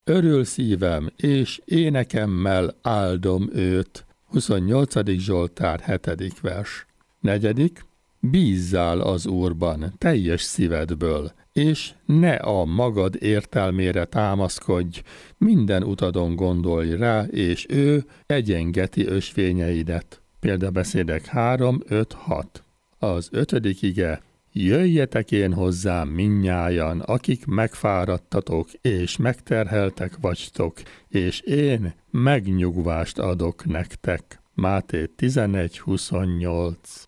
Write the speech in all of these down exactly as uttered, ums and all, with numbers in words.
Örül szívem, és énekemmel áldom őt. huszonnyolcadik Zsoltár, hetedik vers. Negyedik. Bízzál az Úrban teljes szívedből, és ne a magad értelmére támaszkodj, minden utadon gondolj rá, és ő egyengeti ösvényeidet. Példabeszédek három, öt, hat. Az ötödik ige. Jöjjetek én hozzám mindnyájan, akik megfáradtatok és megterheltek vagytok, és én megnyugvást adok nektek. Máté tizenegy, huszonnyolc.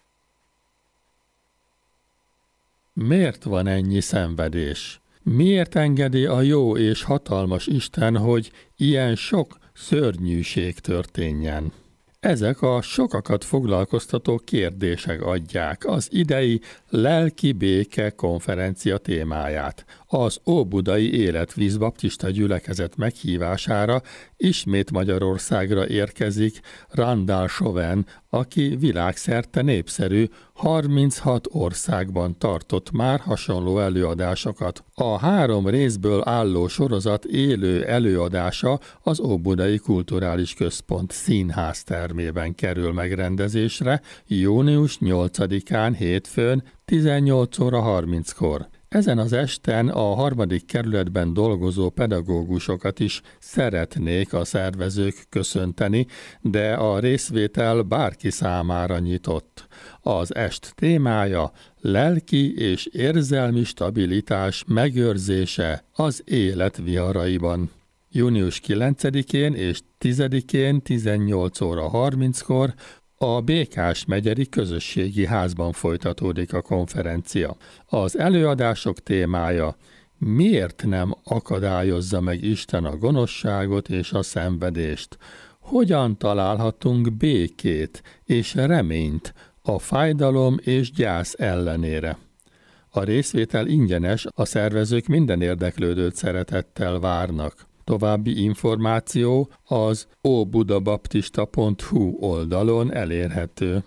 Miért van ennyi szenvedés? Miért engedi a jó és hatalmas Isten, hogy ilyen sok szörnyűség történjen? Ezek a sokakat foglalkoztató kérdések adják az idei Lelki Béke konferencia témáját. Az Óbudai Életvíz Baptista gyülekezet meghívására ismét Magyarországra érkezik Randall Chauvin, aki világszerte népszerű, harminchat országban tartott már hasonló előadásokat. A három részből álló sorozat élő előadása az Óbudai Kulturális Központ színház termében kerül megrendezésre június nyolcadikán hétfőn tizennyolc óra harminckor. Ezen az esten a harmadik kerületben dolgozó pedagógusokat is szeretnék a szervezők köszönteni, de a részvétel bárki számára nyitott. Az est témája lelki és érzelmi stabilitás megőrzése az élet viharaiban. június kilencedikén és tizedikén tizennyolc óra harminckor a Békás megyeri közösségi házban folytatódik a konferencia. Az előadások témája: miért nem akadályozza meg Isten a gonoszságot és a szenvedést? Hogyan találhatunk békét és reményt a fájdalom és gyász ellenére? A részvétel ingyenes, a szervezők minden érdeklődőt szeretettel várnak. További információ az óbudabaptista pont hu oldalon elérhető.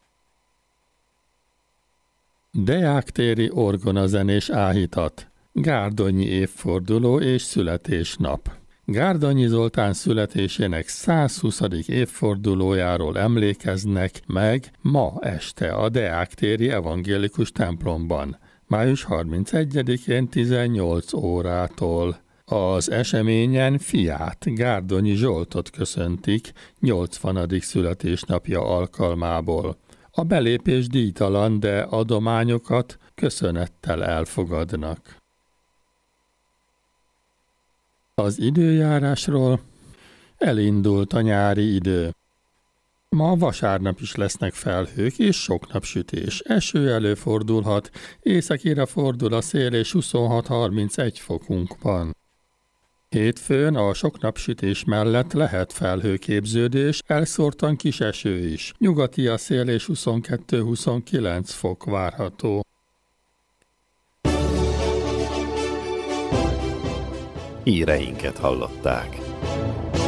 Deáktéri orgonazenés áhítat. Gárdonyi évforduló és születésnap. Gárdonyi Zoltán születésének százhuszadik évfordulójáról emlékeznek meg ma este a Deáktéri evangélikus templomban, május harmincegyedikén tizennyolc órától. Az eseményen fiát, Gárdonyi Zsoltot köszöntik nyolcvanadik születésnapja alkalmából. A belépés díjtalan, de adományokat köszönettel elfogadnak. Az időjárásról: elindult a nyári idő. Ma vasárnap is lesznek felhők és sok napsütés. Eső előfordulhat, északira fordul a szél és huszonhat-harmincegy fokunk van. Hétfőn a sok napsütés mellett lehet felhőképződés, elszórtan kis eső is. Nyugati a szél és huszonkettő-huszonkilenc fok várható. Híreinket hallották.